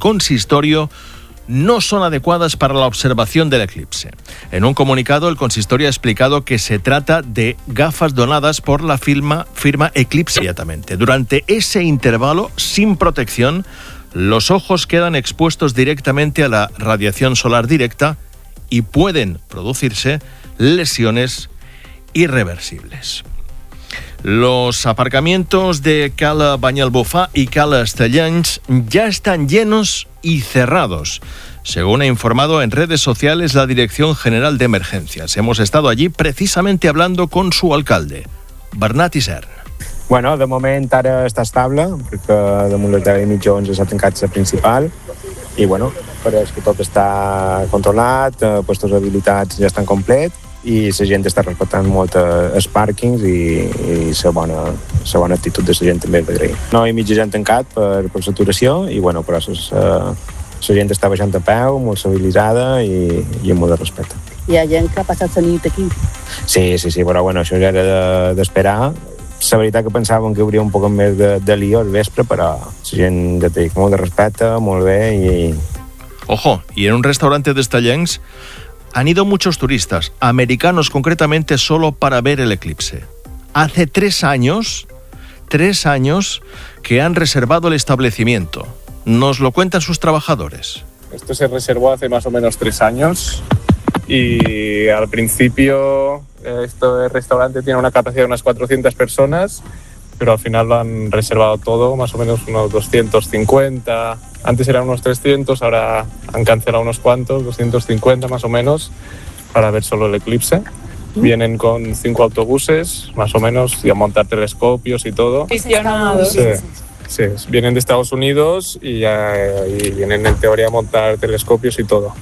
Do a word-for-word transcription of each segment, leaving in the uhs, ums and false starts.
consistorio no son adecuadas para la observación del eclipse. En un comunicado, el consistorio ha explicado que se trata de gafas donadas por la firma, firma Eclipse. Durante ese intervalo, sin protección, los ojos quedan expuestos directamente a la radiación solar directa y pueden producirse lesiones irreversibles. Los aparcamientos de Cala Banyalbufar y Cala Estellencs ya están llenos y cerrados, según ha informado en redes sociales la Dirección General de Emergencias. Hemos estado allí precisamente hablando con su alcalde, Bernat Isern. Bueno, de moment ara està estable, perquè damunt les deu i mitja onze s'ha tancat la principal i bueno, pareix que tot està controlat, eh, puestos habilitats ja estan complets i la gent està respectant molt els pàrquings i, i la bona, la bona actitud de la gent també és d'agrair. Nou i mitja gent tancat per, per saturació i bueno, però la, la gent està baixant a peu, molt civilitzada i, i amb molt de respecte. Hi ha gent que ha passat la nit aquí? Sí, sí, sí, però bueno, això ja era de, d'esperar. La veritat que pensàvem que hi hauria un poc més de, de lío al vespre, però la gent ja té molt de respecte, molt bé i... Ojo, y en un restaurante de Estellencs han ido muchos turistas, americanos concretamente, solo para ver el eclipse. Hace tres años, tres años que han reservado el establecimiento. Nos lo cuentan sus trabajadores. Esto se reservó hace más o menos tres años y al principio este restaurante tiene una capacidad de unas cuatrocientas personas, pero al final lo han reservado todo, más o menos unos doscientos cincuenta. Antes eran unos trescientos, ahora han cancelado unos cuantos, doscientos cincuenta más o menos, para ver solo el eclipse. Vienen con cinco autobuses, más o menos, y a montar telescopios y todo. Aficionados. Sí, sí, vienen de Estados Unidos y, ya, y vienen en teoría a montar telescopios y todo.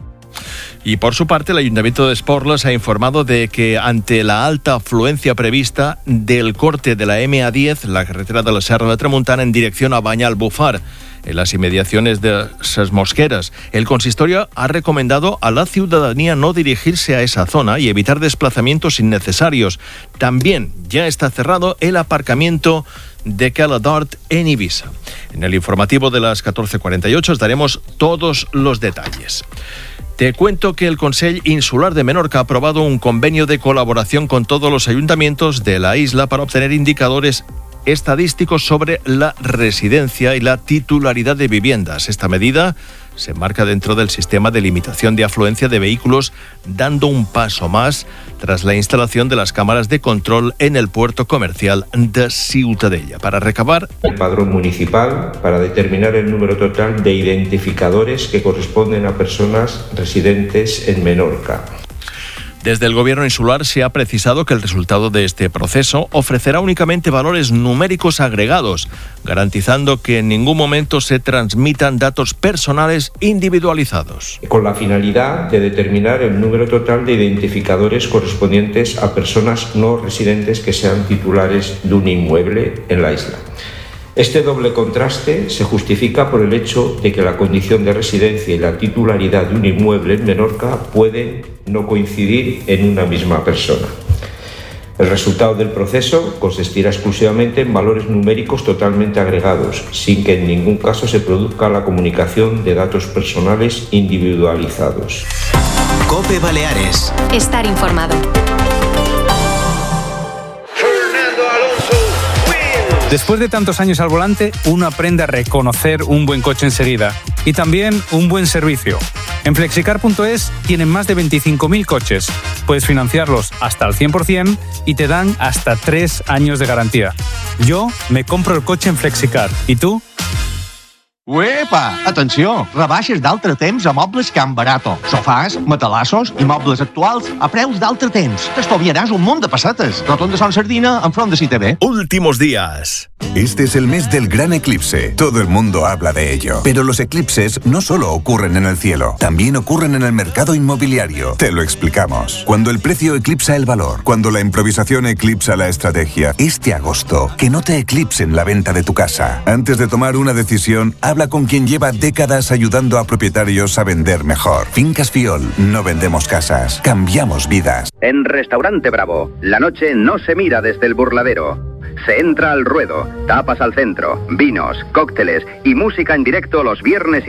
Y por su parte, el Ayuntamiento de Esporles ha informado de que ante la alta afluencia prevista del corte de la eme a diez, la carretera de la Serra de Tramuntana en dirección a Banyalbufar, en las inmediaciones de Ses Mosqueras, el consistorio ha recomendado a la ciudadanía no dirigirse a esa zona y evitar desplazamientos innecesarios. También ya está cerrado el aparcamiento de Cala d'Hort en Ibiza. En el informativo de las catorce cuarenta y ocho os daremos todos los detalles. Te cuento que el Consell Insular de Menorca ha aprobado un convenio de colaboración con todos los ayuntamientos de la isla para obtener indicadores estadísticos sobre la residencia y la titularidad de viviendas. Esta medida se enmarca dentro del sistema de limitación de afluencia de vehículos, dando un paso más tras la instalación de las cámaras de control en el puerto comercial de Ciutadella, para recabar el padrón municipal para determinar el número total de identificadores que corresponden a personas residentes en Menorca. Desde el Gobierno insular se ha precisado que el resultado de este proceso ofrecerá únicamente valores numéricos agregados, garantizando que en ningún momento se transmitan datos personales individualizados. Con la finalidad de determinar el número total de identificadores correspondientes a personas no residentes que sean titulares de un inmueble en la isla. Este doble contraste se justifica por el hecho de que la condición de residencia y la titularidad de un inmueble en Menorca pueden no coincidir en una misma persona. El resultado del proceso consistirá exclusivamente en valores numéricos totalmente agregados, sin que en ningún caso se produzca la comunicación de datos personales individualizados. COPE Baleares. Estar informado. Después de tantos años al volante, uno aprende a reconocer un buen coche enseguida y también un buen servicio. En flexicar punto es tienen más de veinticinco mil coches. Puedes financiarlos hasta al cien por ciento y te dan hasta tres años de garantía. Yo me compro el coche en Flexicar. ¿Y tú? Uepa! Atenció! Rebaixes d'altre temps a Mobles Can Barato. Sofàs, matalassos i mobles actuals a preus d'altre temps. T'estalviaràs un munt de pessetes. Rotón de Son Sardina enfront de C I T V. Últimos días. Este es el mes del gran eclipse. Todo el mundo habla de ello. Pero los eclipses no solo ocurren en el cielo, también ocurren en el mercado inmobiliario. Te lo explicamos. Cuando el precio eclipsa el valor, cuando la improvisación eclipsa la estrategia. Este agosto, que no te eclipsen la venta de tu casa. Antes de tomar una decisión, habla con quien lleva décadas ayudando a propietarios a vender mejor. Fincas Fiol, no vendemos casas, cambiamos vidas. En Restaurante Bravo, la noche no se mira desde el burladero. Se entra al ruedo, tapas al centro, vinos, cócteles y música en directo los viernes y